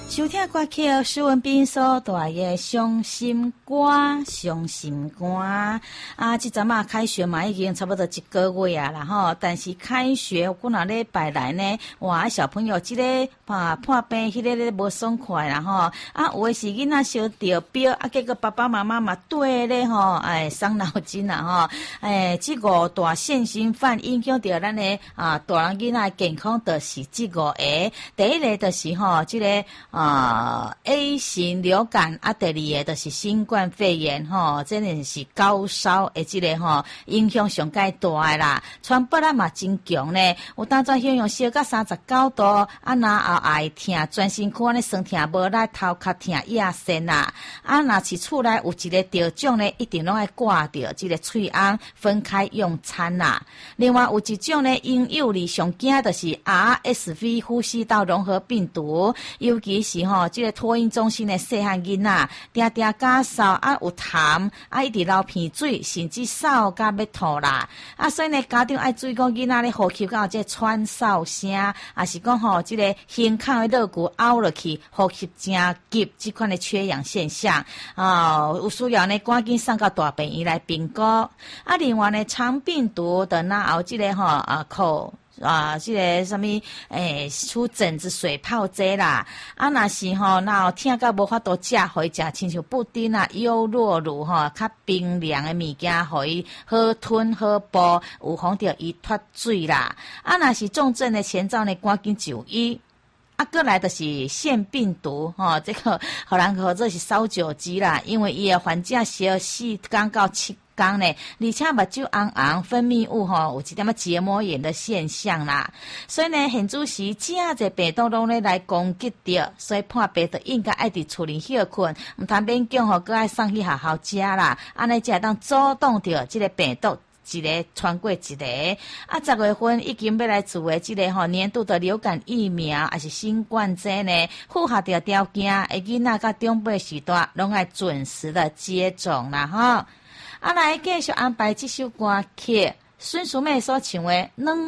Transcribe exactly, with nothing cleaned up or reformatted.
收听歌曲施文彬所带来的伤心歌，伤心歌啊！即阵啊，开学嘛已经差不多一个月啊啦吼，但是开学过哪礼拜来呢？哇，小朋友即、这个啊破病，迄个咧无爽快啦吼啊！有诶是囡仔烧着表啊，结果爸爸妈妈嘛对咧吼，哎伤脑筋啦吼，哎，即五大现行犯影响着咱诶啊大人囡仔健康，就是即五个。第一个就是吼，即、这个啊 A 型流感啊，第二个就是新冠肺炎吼，真的是高烧诶，即个吼影响上介大诶啦，传播力嘛真强呢。有当阵形容烧到三十九度，啊若后爱疼，全身躯安尼酸疼无力，头壳疼压线啦。啊若是厝内有一个着种呢，一定拢爱挂着即个喙红分开用餐啦。另外有一种呢，婴幼儿上惊就是 R S V 呼吸道融合病毒，尤其是吼，即、这个托婴中心的细汉囡仔，定定感嗽啊，有痰啊，一直流鼻水，甚至嗽甲要吐啦。啊，所以呢，家长爱注意讲囡仔咧呼吸到即个喘嗽声，啊是讲吼，即、这个胸口的肋骨凹落去，呼吸真急，即款的缺氧现象啊，有需要呢，赶紧送到大病院来评估。啊，另外呢，肠病毒的那后即个吼啊口。啊，这个什么诶，出疹子、水泡这啦，啊，若是吼，那有听到无法度食，可以食亲像布丁啊、优酪乳吼，较冰凉的物件，可以好吞好剥，有防着伊脱水啦。啊，若是重症的前兆呢，赶紧就医。啊，过来就是腺病毒吼，这个互人或者是烧酒鸡啦，因为伊的患者烧四天到七天呢，而且目睭红红，分泌物吼有一点仔结膜炎的现象啦。所以呢，现主时正侪病毒拢咧来攻击着，所以破病就应该爱伫厝里休困，毋通勉强吼，搁爱送去学校食啦，安尼才会当阻挡着即个病毒。一个传过一个，啊，十月份已经要来做的这个吼年度的流感疫苗，还是新冠这呢，符合条条件，诶，囡仔甲长辈时代拢爱准时的接种啦，吼。啊，来继续安排这首歌曲，孙淑妹所唱的《两》。